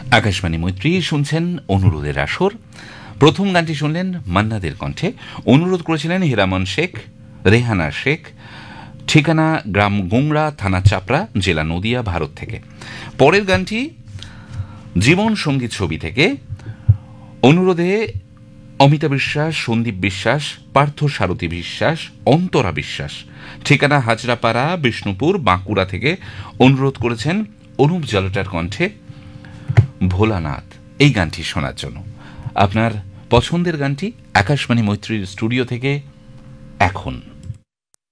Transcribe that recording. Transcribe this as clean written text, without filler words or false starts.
আকাশবাণী মৈত্রী শুনছেন অনুরোধের আসর। প্রথম গানটি শুনলেন মান্নাদের কণ্ঠে। অনুরোধ করেছিলেন হীরামন শেখ, রেহানা শেখ, ঠিকানা গ্রাম গোংড়া, থানা চাপড়া, জেলা নদিয়া, ভারত থেকে। পরের গানটি জীবন সঙ্গীত ছবি থেকে। অনুরোধে অমিতা বিশ্বাস, সন্দীপ বিশ্বাস, পার্থ সারথী বিশ্বাস, অন্তরা বিশ্বাস, ঠিকানা হাজরাপাড়া, বিষ্ণুপুর, বাঁকুড়া থেকে অনুরোধ করেছেন অনুপ জালোটার কণ্ঠে ভোলানাথ এই গানটি শোনার জন্য। আপনার পছন্দের গানটি আকাশবাণী মৈত্রীর স্টুডিও থেকে এখন।